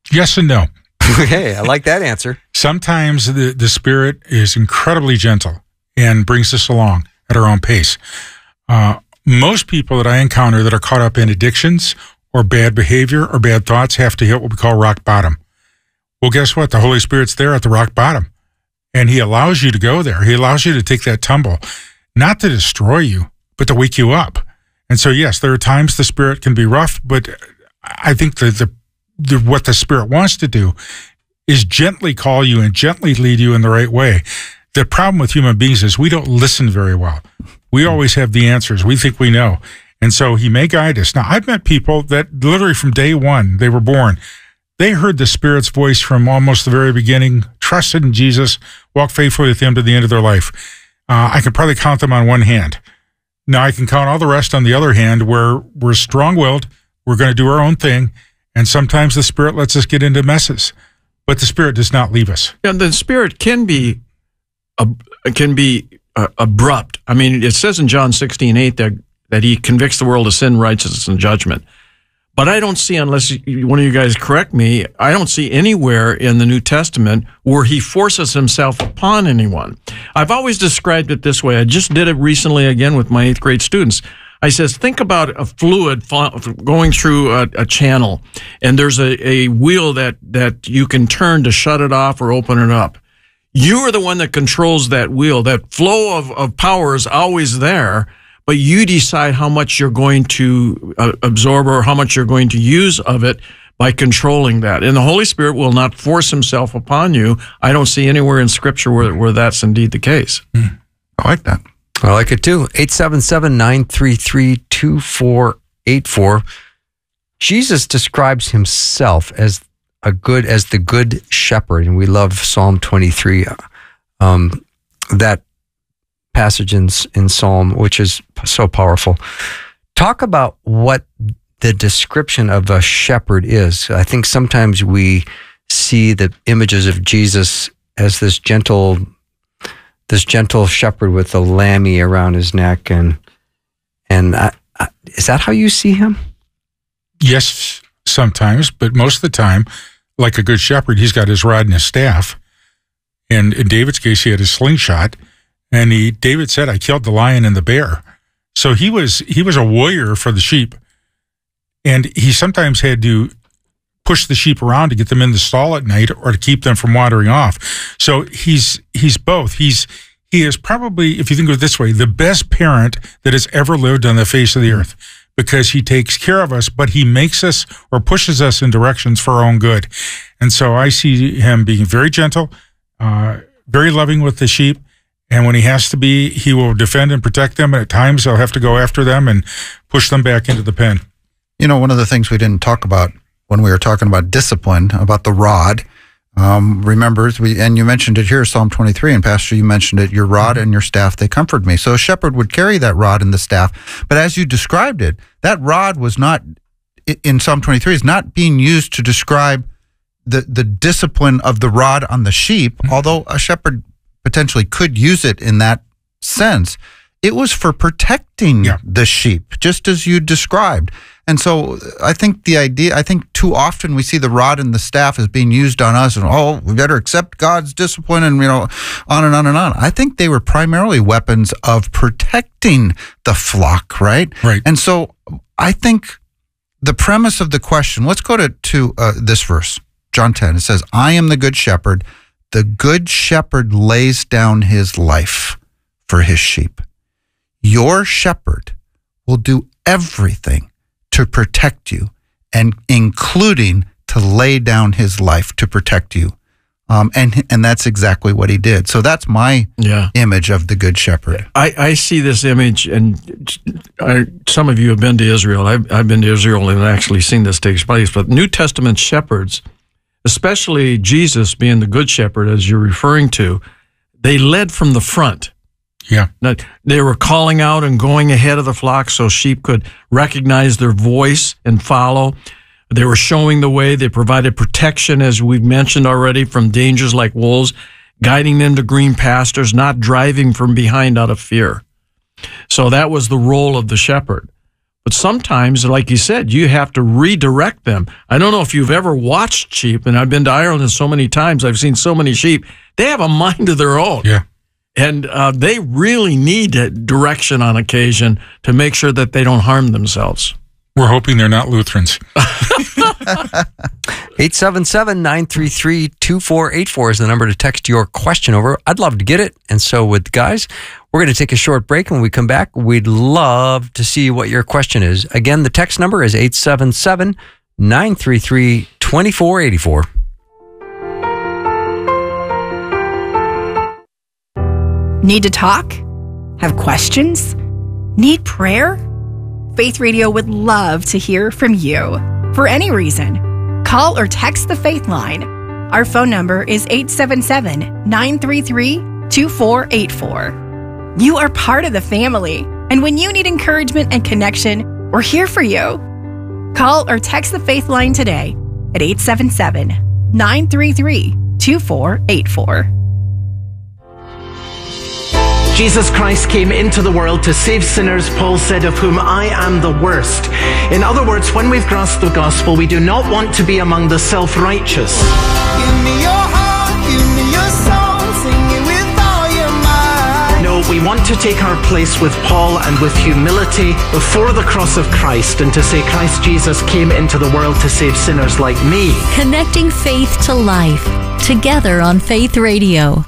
Yes and no. Okay, I like that answer. Sometimes the Spirit is incredibly gentle and brings us along at our own pace. Most people that I encounter that are caught up in addictions or bad behavior or bad thoughts have to hit what we call rock bottom. Well, guess what? The Holy Spirit's there at the rock bottom, and He allows you to go there. He allows you to take that tumble, not to destroy you, but to wake you up. And so, yes, there are times the Spirit can be rough, but I think what the Spirit wants to do is gently call you and gently lead you in the right way. The problem with human beings is we don't listen very well. We always have the answers. We think we know. And so He may guide us. Now, I've met people that literally from day one, they were born, they heard the Spirit's voice from almost the very beginning, trusted in Jesus, walked faithfully with Him to the end of their life. I can probably count them on one hand. Now, I can count all the rest on the other hand, where we're strong-willed, we're going to do our own thing, and sometimes the Spirit lets us get into messes. But the Spirit does not leave us. Yeah, the Spirit can be abrupt. I mean, it says in John 16:8 that He convicts the world of sin, righteousness, and judgment. But I don't see, unless one of you guys correct me, I don't see anywhere in the New Testament where He forces Himself upon anyone. I've always described it this way. I just did it recently again with my 8th grade students. I says, think about a fluid going through a channel, and there's a wheel that you can turn to shut it off or open it up. You are the one that controls that wheel. That flow of power is always there, but you decide how much you're going to absorb or how much you're going to use of it by controlling that. And the Holy Spirit will not force Himself upon you. I don't see anywhere in Scripture where that's indeed the case. I like that. I like it too. 877-933-2484. Jesus describes Himself as the good shepherd, and we love Psalm 23. That passage in Psalm, which is so powerful. Talk about what the description of a shepherd is. I think sometimes we see the images of Jesus as this gentle shepherd with a lammy around his neck, and is that how you see Him? Yes, sometimes, but most of the time, like a good shepherd, He's got His rod and His staff. And in David's case, he had his slingshot, and David said, "I killed the lion and the bear." So he was a warrior for the sheep, and he sometimes had to push the sheep around to get them in the stall at night or to keep them from wandering off. So he's both. He is probably, if you think of it this way, the best parent that has ever lived on the face of the earth, because He takes care of us, but He makes us or pushes us in directions for our own good. And so I see Him being very gentle, very loving with the sheep. And when He has to be, He will defend and protect them. And at times He'll have to go after them and push them back into the pen. You know, one of the things we didn't talk about when we were talking about discipline, about the rod, remember, and you mentioned it here, Psalm 23, and Pastor, you mentioned it, your rod and your staff, they comfort me. So a shepherd would carry that rod and the staff. But as you described it, that rod was not, in Psalm 23, is not being used to describe the discipline of the rod on the sheep, although a shepherd potentially could use it in that sense. It was for protecting the sheep, just as you described. And so I think too often we see the rod and the staff as being used on us, and we better accept God's discipline, and on and on and on. I think they were primarily weapons of protecting the flock, right? Right. And so I think the premise of the question, let's go to this verse, John 10. It says, "I am the good shepherd. The good shepherd lays down his life for his sheep." Your shepherd will do everything to protect you, and including to lay down his life to protect you. And that's exactly what He did. So that's my image of the good shepherd. I see this image, and some of you have been to Israel. I've been to Israel and actually seen this take place. But New Testament shepherds, especially Jesus being the good shepherd, as you're referring to, they led from the front. Yeah. They were calling out and going ahead of the flock so sheep could recognize their voice and follow. They were showing the way. They provided protection, as we've mentioned already, from dangers like wolves, guiding them to green pastures, not driving from behind out of fear. So that was the role of the shepherd. But sometimes, like you said, you have to redirect them. I don't know if you've ever watched sheep, and I've been to Ireland so many times. I've seen so many sheep. They have a mind of their own. Yeah. And they really need direction on occasion to make sure that they don't harm themselves. We're hoping they're not Lutherans. 877-933-2484 is the number to text your question over. I'd love to get it. And so with the guys, we're going to take a short break. When we come back, we'd love to see what your question is. Again, the text number is 877-933-2484. Need to talk? Have questions? Need prayer? Faith Radio would love to hear from you. For any reason, call or text the Faith Line. Our phone number is 877-933-2484. You are part of the family, and when you need encouragement and connection, we're here for you. Call or text the Faith Line today at 877-933-2484. Jesus Christ came into the world to save sinners, Paul said, of whom I am the worst. In other words, when we've grasped the gospel, we do not want to be among the self-righteous. Give me your heart, give me your soul, sing it with all your might. No, we want to take our place with Paul and with humility before the cross of Christ and to say Christ Jesus came into the world to save sinners like me. Connecting faith to life, together on Faith Radio.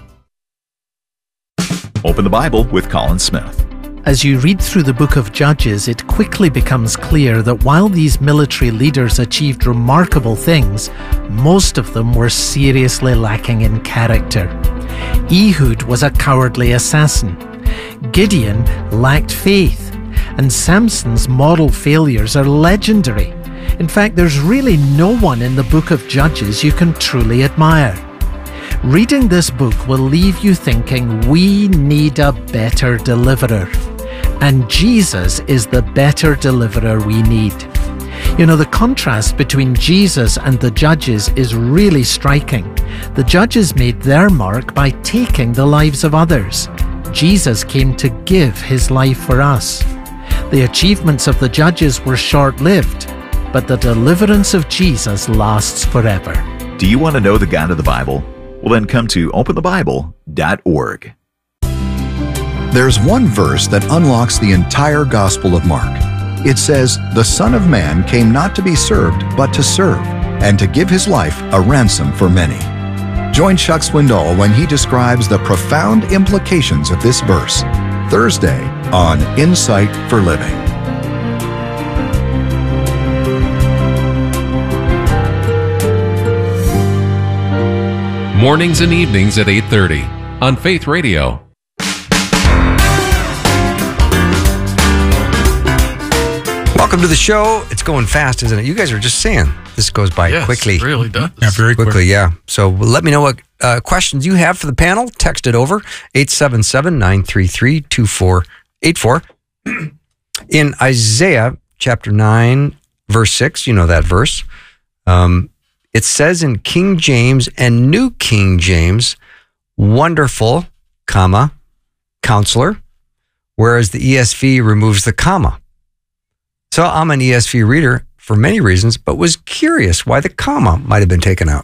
Open the Bible with Colin Smith. As you read through the book of Judges, it quickly becomes clear that while these military leaders achieved remarkable things, most of them were seriously lacking in character. Ehud was a cowardly assassin. Gideon lacked faith. And Samson's moral failures are legendary. In fact, there's really no one in the book of Judges you can truly admire. Reading this book will leave you thinking we need a better deliverer. And Jesus is the better deliverer we need. You know, the contrast between Jesus and the judges is really striking. The judges made their mark by taking the lives of others. Jesus came to give his life for us. The achievements of the judges were short-lived, but the deliverance of Jesus lasts forever. Do you want to know the God of the Bible? Well, then come to openthebible.org. There's one verse that unlocks the entire Gospel of Mark. It says, "The Son of Man came not to be served, but to serve, and to give his life a ransom for many." Join Chuck Swindoll when he describes the profound implications of this verse, Thursday on Insight for Living. Mornings and evenings at 8:30 on Faith Radio. Welcome to the show. It's going fast, isn't it? You guys are just saying this goes by quickly. It really does. Yeah, very quickly. Yeah. So let me know what questions you have for the panel. Text it over 877-933-2484. In Isaiah chapter 9, verse 6, you know that verse. It says in King James and New King James, wonderful, comma, counselor, whereas the ESV removes the comma. So I'm an ESV reader for many reasons, but was curious why the comma might have been taken out.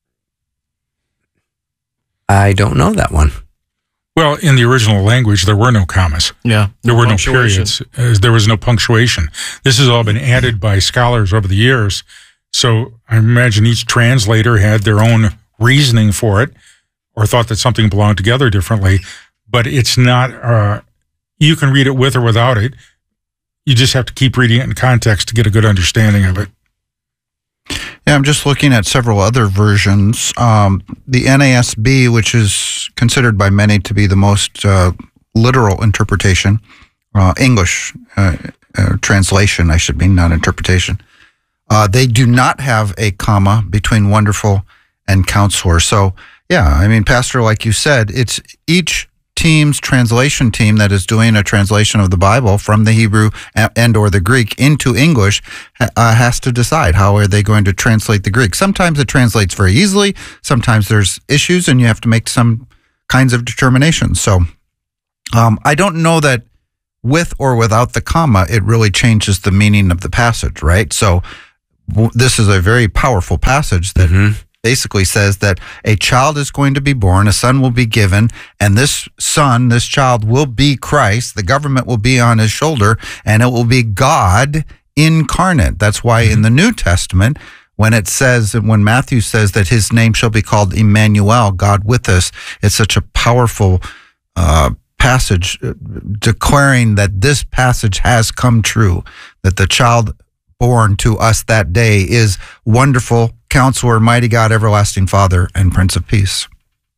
I don't know that one. Well, in the original language, there were no commas. Yeah. There were no periods. There was no punctuation. This has all been added by scholars over the years. So I imagine each translator had their own reasoning for it or thought that something belonged together differently. But it's not, you can read it with or without it. You just have to keep reading it in context to get a good understanding of it. Yeah, I'm just looking at several other versions. The NASB, which is considered by many to be the most literal interpretation, English translation, I should mean, not interpretation. They do not have a comma between wonderful and counselor. So, yeah, I mean, Pastor, like you said, it's each team's translation team that is doing a translation of the Bible from the Hebrew and or the Greek into English has to decide how are they going to translate the Greek. Sometimes it translates very easily. Sometimes there's issues and you have to make some kinds of determinations. So I don't know that with or without the comma, it really changes the meaning of the passage, right? So this is a very powerful passage that basically says that a child is going to be born, a son will be given, and this son, this child will be Christ. The government will be on his shoulder, and it will be God incarnate. That's why in the New Testament, when it says, when Matthew says that his name shall be called Emmanuel, God with us, it's such a powerful passage declaring that this passage has come true, that the child born to us that day is Wonderful Counselor, Mighty God, Everlasting Father, and Prince of Peace.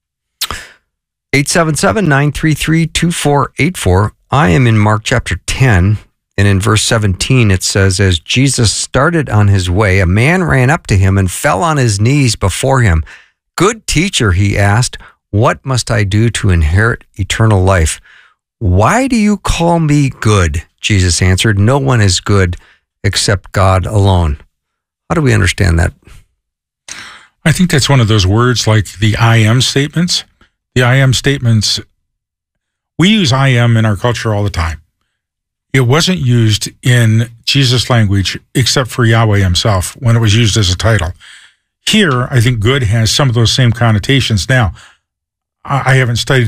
877-933-2484. I am in Mark chapter 10, and in verse 17 it says, as Jesus started on his way, a man ran up to him and fell on his knees before him. Good teacher, he asked, what must I do to inherit eternal life? Why do you call me good? Jesus answered, no one is good except God alone. How do we understand that? I think that's one of those words like the I am statements. The I am statements, we use I am in our culture all the time. It wasn't used in Jesus' language except for Yahweh himself when it was used as a title. Here, I think good has some of those same connotations. Now, I haven't studied